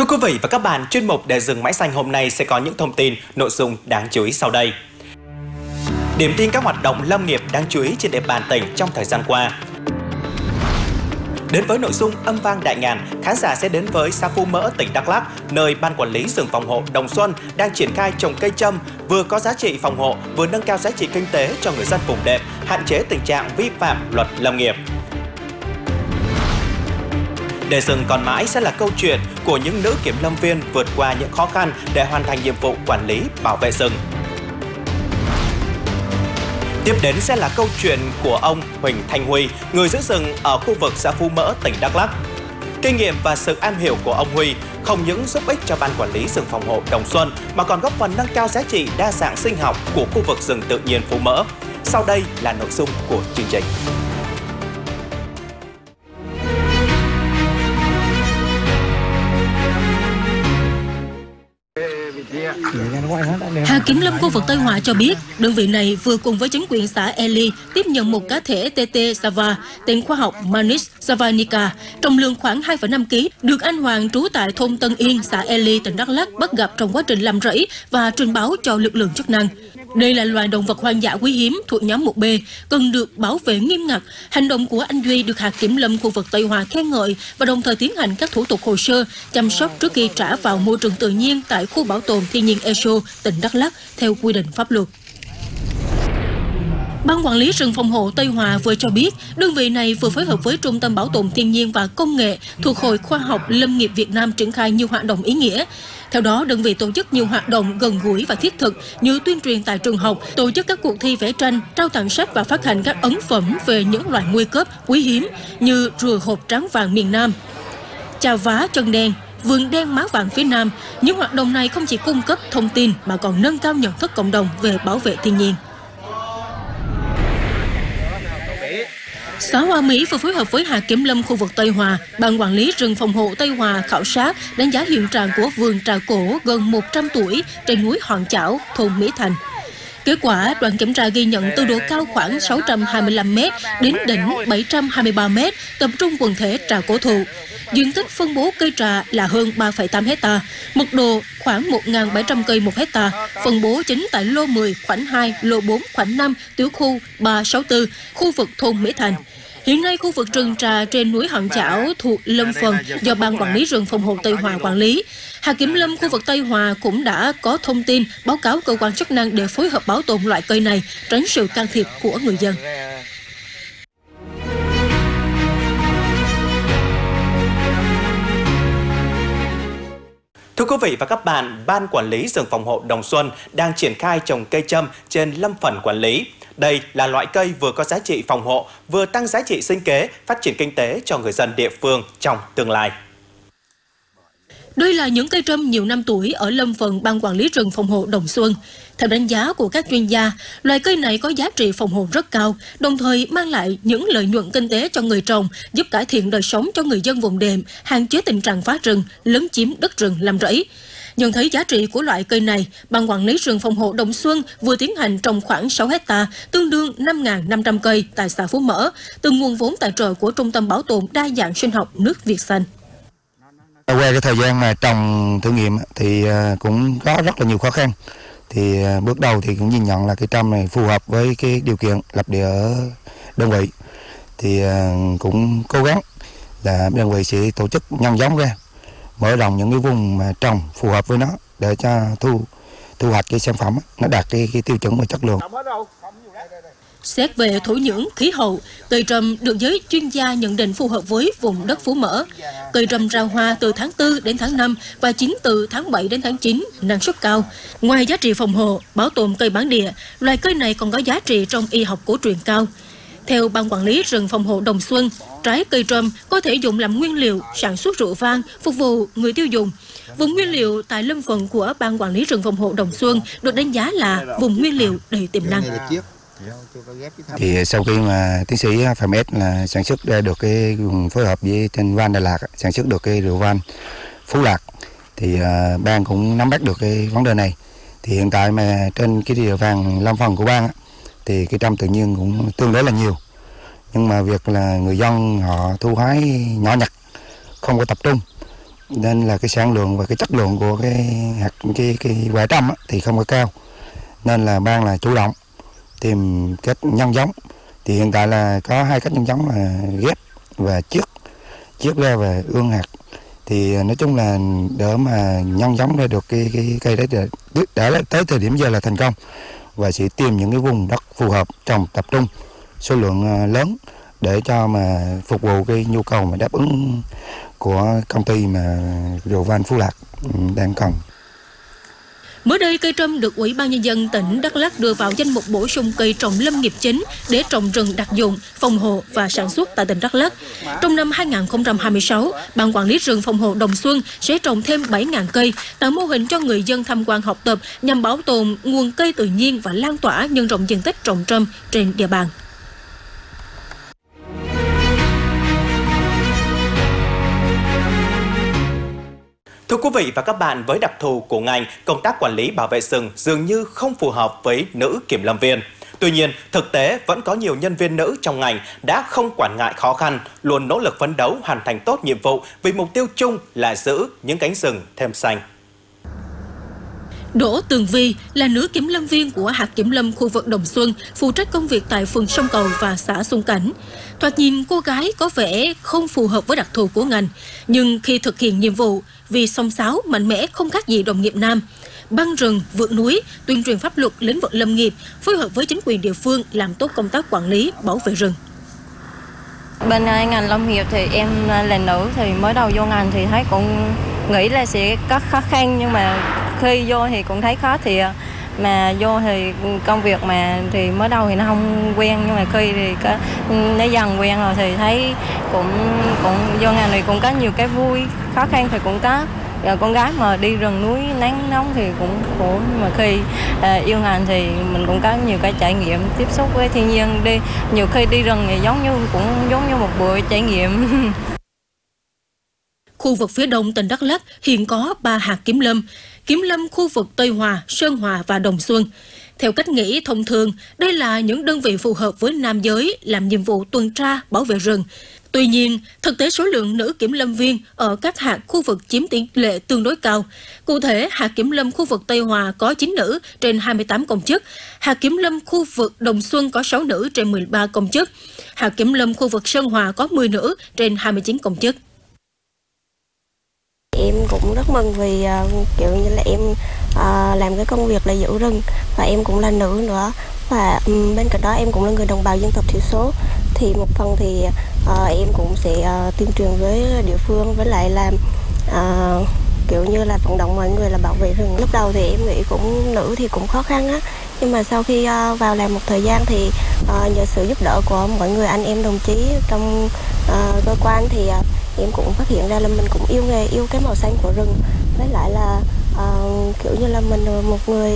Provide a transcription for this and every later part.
quý vị và các bạn, chuyên mục Để rừng mãi xanh hôm nay sẽ có những thông tin, nội dung đáng chú ý sau đây. Điểm tin các hoạt động lâm nghiệp đáng chú ý trên địa bàn tỉnh trong thời gian qua. Đến với nội dung âm vang đại ngàn, khán giả sẽ đến với xã Phú Mỡ, tỉnh Đắk Lắk, nơi Ban Quản lý rừng phòng hộ Đồng Xuân đang triển khai trồng cây châm, vừa có giá trị phòng hộ, vừa nâng cao giá trị kinh tế cho người dân vùng đệm, hạn chế tình trạng vi phạm luật lâm nghiệp. Để rừng còn mãi sẽ là câu chuyện của những nữ kiểm lâm viên vượt qua những khó khăn để hoàn thành nhiệm vụ quản lý, bảo vệ rừng. Tiếp đến sẽ là câu chuyện của ông Huỳnh Thanh Huy, người giữ rừng ở khu vực xã Phú Mỡ, tỉnh Đắk Lắk. Kinh nghiệm và sự am hiểu của ông Huy không những giúp ích cho Ban Quản lý rừng phòng hộ Đồng Xuân mà còn góp phần nâng cao giá trị đa dạng sinh học của khu vực rừng tự nhiên Phú Mỡ. Sau đây là nội dung của chương trình. Hạt Kiểm lâm khu vực Tây Hòa cho biết, đơn vị này vừa cùng với chính quyền xã Eli tiếp nhận một cá thể TT Sava, tên khoa học Manis savanica, trọng lượng khoảng 2,5 kg, được anh Hoàng trú tại thôn Tân Yên, xã Eli, tỉnh Đắk Lắk bắt gặp trong quá trình làm rẫy và trình báo cho lực lượng chức năng. Đây là loài động vật hoang dã quý hiếm thuộc nhóm 1B, cần được bảo vệ nghiêm ngặt. Hành động của anh Duy được Hạt Kiểm lâm khu vực Tây Hòa khen ngợi và đồng thời tiến hành các thủ tục hồ sơ, chăm sóc trước khi trả vào môi trường tự nhiên tại khu bảo tồn thiên nhiên Eso, tỉnh Đắk Lắk theo quy định pháp luật. Ban Quản lý rừng phòng hộ Tây Hòa vừa cho biết, đơn vị này vừa phối hợp với Trung tâm Bảo tồn Thiên nhiên và Công nghệ thuộc Hội Khoa học Lâm nghiệp Việt Nam triển khai nhiều hoạt động ý nghĩa. Theo đó, đơn vị tổ chức nhiều hoạt động gần gũi và thiết thực như tuyên truyền tại trường học, tổ chức các cuộc thi vẽ tranh, trao tặng sách và phát hành các ấn phẩm về những loài nguy cấp, quý hiếm như rùa hộp trắng vàng miền Nam, chà vá chân đen, vườn đen má vàng phía Nam. Những hoạt động này không chỉ cung cấp thông tin mà còn nâng cao nhận thức cộng đồng về bảo vệ thiên nhiên. Xã Hòa Mỹ vừa phối hợp với Hạt Kiểm lâm khu vực Tây Hòa, Ban Quản lý rừng phòng hộ Tây Hòa khảo sát, đánh giá hiện trạng của vườn trà cổ gần 100 tuổi trên núi Hòn Chảo, thôn Mỹ Thành. Kết quả, đoàn kiểm tra ghi nhận từ độ cao khoảng 625 m đến đỉnh 723 m, tập trung quần thể trà cổ thụ. Diện tích phân bố cây trà là hơn 3,8 hecta, mật độ khoảng 1.700 cây 1 hecta, phân bố chính tại lô 10, khoảnh 2, lô 4, khoảnh 5, tiểu khu 364, khu vực thôn Mỹ Thành. Hiện nay, khu vực rừng trà trên núi Hòn Chảo thuộc lâm phần do Ban Quản lý rừng phòng hộ Tây Hòa quản lý. Hạt Kiểm lâm khu vực Tây Hòa cũng đã có thông tin báo cáo cơ quan chức năng để phối hợp bảo tồn loại cây này, tránh sự can thiệp của người dân. Thưa quý vị và các bạn, Ban Quản lý rừng phòng hộ Đồng Xuân đang triển khai trồng cây châm trên lâm phần quản lý. Đây là loại cây vừa có giá trị phòng hộ, vừa tăng giá trị sinh kế, phát triển kinh tế cho người dân địa phương trong tương lai. Đây là những cây trâm nhiều năm tuổi ở lâm phần Ban Quản lý rừng phòng hộ Đồng Xuân. Theo đánh giá của các chuyên gia, loài cây này có giá trị phòng hộ rất cao, đồng thời mang lại những lợi nhuận kinh tế cho người trồng, giúp cải thiện đời sống cho người dân vùng đệm, hạn chế tình trạng phá rừng, lấn chiếm đất rừng làm rẫy. Nhận thấy giá trị của loại cây này, Ban Quản lý rừng phòng hộ Đồng Xuân vừa tiến hành trồng khoảng 6 hecta, tương đương 5.500 cây tại xã Phú Mỡ, từ nguồn vốn tài trợ của Trung tâm Bảo tồn Đa dạng sinh học nước Việt Xanh. Qua cái thời gian mà trồng thử nghiệm thì cũng có rất là nhiều khó khăn. Thì bước đầu thì cũng nhìn nhận là cái trâm này phù hợp với cái điều kiện lập địa ở đơn vị. Thì cũng cố gắng là đơn vị sẽ tổ chức nhân giống ra, mở rộng những cái vùng mà trồng phù hợp với nó để cho thu hoạch cái sản phẩm nó đạt cái tiêu chuẩn và chất lượng. Xét về thổ nhưỡng, khí hậu, cây trâm được giới chuyên gia nhận định phù hợp với vùng đất Phú Mỡ. Cây trâm ra hoa từ tháng 4 đến tháng 5 và chín từ tháng 7 đến tháng 9, năng suất cao. Ngoài giá trị phòng hộ, bảo tồn cây bản địa, loài cây này còn có giá trị trong y học cổ truyền cao. Theo Ban Quản lý rừng phòng hộ Đồng Xuân, trái cây trâm có thể dùng làm nguyên liệu sản xuất rượu vang, phục vụ người tiêu dùng. Vùng nguyên liệu tại lâm phần của Ban Quản lý rừng phòng hộ Đồng Xuân được đánh giá là vùng nguyên liệu đầy tiềm năng. Thì sau khi mà tiến sĩ Phạm S là sản xuất ra được cái phối hợp với trên Van Đà Lạt sản xuất được cái rượu Van Phú Lạc, thì ban cũng nắm bắt được cái vấn đề này. Thì hiện tại mà trên cái địa bàn lâm phần của ban thì cái trâm tự nhiên cũng tương đối là nhiều, nhưng mà việc là người dân họ thu hái nhỏ nhặt, không có tập trung, nên là cái sản lượng và cái chất lượng của cái quả trăm thì không có cao, nên là ban là chủ động tìm cách nhân giống. Thì hiện tại là có 2 cách nhân giống là ghép và chiết ra và ương hạt. Thì nói chung là đỡ mà nhân giống ra được cái cây đấy đã tới thời điểm giờ là thành công, và sẽ tìm những cái vùng đất phù hợp trồng tập trung số lượng lớn để cho mà phục vụ cái nhu cầu mà đáp ứng của công ty mà rượu vang Phú Lạc đang cần. Mới đây, cây trâm được Ủy ban Nhân dân tỉnh Đắk Lắk đưa vào danh mục bổ sung cây trồng lâm nghiệp chính để trồng rừng đặc dụng, phòng hộ và sản xuất tại tỉnh Đắk Lắk. Trong năm 2026, Ban Quản lý rừng phòng hộ Đồng Xuân sẽ trồng thêm 7.000 cây, tạo mô hình cho người dân tham quan học tập nhằm bảo tồn nguồn cây tự nhiên và lan tỏa nhân rộng diện tích trồng trâm trên địa bàn. Thưa quý vị và các bạn, với đặc thù của ngành, công tác quản lý bảo vệ rừng dường như không phù hợp với nữ kiểm lâm viên. Tuy nhiên, thực tế vẫn có nhiều nhân viên nữ trong ngành đã không quản ngại khó khăn, luôn nỗ lực phấn đấu hoàn thành tốt nhiệm vụ vì mục tiêu chung là giữ những cánh rừng thêm xanh. Đỗ Tường Vi là nữ kiểm lâm viên của hạt kiểm lâm khu vực Đồng Xuân, phụ trách công việc tại phường Sông Cầu và xã Xuân Cảnh. Thoạt nhìn cô gái có vẻ không phù hợp với đặc thù của ngành, nhưng khi thực hiện nhiệm vụ, vì xông xáo mạnh mẽ không khác gì đồng nghiệp nam. Băng rừng, vượt núi, tuyên truyền pháp luật lĩnh vực lâm nghiệp, phối hợp với chính quyền địa phương làm tốt công tác quản lý, bảo vệ rừng. Bên ngành lâm nghiệp thì em là nữ, thì mới đầu vô ngành thì thấy cũng nghĩ là sẽ có khó khăn, nhưng mà khi vô thì cũng thấy khó thiệt. Mà vô thì công việc mà thì mới đầu thì nó không quen, nhưng mà khi thì nó dần quen rồi thì thấy cũng vô ngành thì cũng có nhiều cái vui, khó khăn thì cũng có. Rồi con gái mà đi rừng núi nắng nóng thì cũng khổ, mà khi yêu ngành thì mình cũng có nhiều cái trải nghiệm tiếp xúc với thiên nhiên. Nhiều khi đi rừng thì cũng giống như một buổi trải nghiệm. Khu vực phía đông tỉnh Đắk Lắk hiện có 3 hạt kiểm lâm khu vực Tây Hòa, Sơn Hòa và Đồng Xuân. Theo cách nghĩ thông thường, đây là những đơn vị phù hợp với nam giới làm nhiệm vụ tuần tra, bảo vệ rừng. Tuy nhiên, thực tế số lượng nữ kiểm lâm viên ở các hạt khu vực chiếm tỷ lệ tương đối cao. Cụ thể, hạt kiểm lâm khu vực Tây Hòa có 9 nữ trên 28 công chức, hạt kiểm lâm khu vực Đồng Xuân có 6 nữ trên 13 công chức, hạt kiểm lâm khu vực Sơn Hòa có 10 nữ trên 29 công chức. Em cũng rất mừng vì kiểu như là em làm cái công việc là giữ rừng, và em cũng là nữ nữa, và bên cạnh đó em cũng là người đồng bào dân tộc thiểu số. Thì một phần thì em cũng sẽ tuyên truyền với địa phương, với lại là kiểu như là vận động mọi người là bảo vệ rừng. Lúc đầu thì em nghĩ cũng nữ thì cũng khó khăn á, nhưng mà sau khi vào làm một thời gian thì nhờ sự giúp đỡ của mọi người anh em đồng chí trong cơ quan thì em cũng phát hiện ra là mình cũng yêu nghề, yêu cái màu xanh của rừng, với lại là kiểu như là mình một người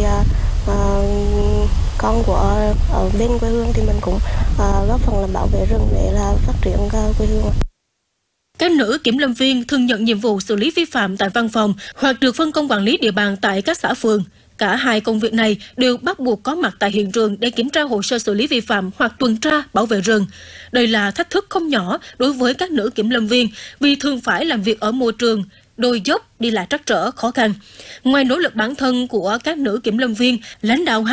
con của ở bên quê hương thì mình cũng góp phần là bảo vệ rừng để là phát triển quê hương. Các nữ kiểm lâm viên thường nhận nhiệm vụ xử lý vi phạm tại văn phòng hoặc được phân công quản lý địa bàn tại các xã phường. Cả hai công việc này đều bắt buộc có mặt tại hiện trường để kiểm tra hồ sơ xử lý vi phạm hoặc tuần tra bảo vệ rừng. Đây là thách thức không nhỏ đối với các nữ kiểm lâm viên vì thường phải làm việc ở môi trường đồi dốc, đi lại trắc trở khó khăn. Ngoài nỗ lực bản thân của các nữ kiểm lâm viên, lãnh đạo